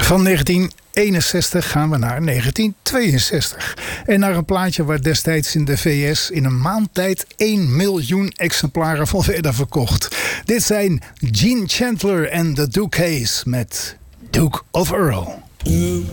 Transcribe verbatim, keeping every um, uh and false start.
Van negentien eenenzestig gaan we naar negentien tweeënzestig. En naar een plaatje waar destijds in de V S in een maand tijd één miljoen exemplaren van werden verkocht. Dit zijn Gene Chandler en de Duke Hayes met Duke of Earl.